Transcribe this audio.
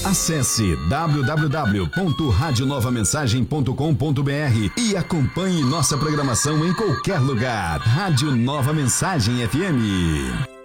Acesse www.radionovamensagem.com.br e acompanhe nossa programação em qualquer lugar. Rádio Nova Mensagem FM.